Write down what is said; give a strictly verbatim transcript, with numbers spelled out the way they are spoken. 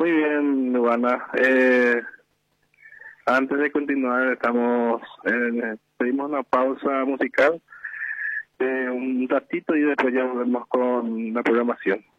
Muy bien, Luana. Eh, antes de continuar, estamos en, pedimos una pausa musical, eh, un ratito y después ya volvemos con la programación.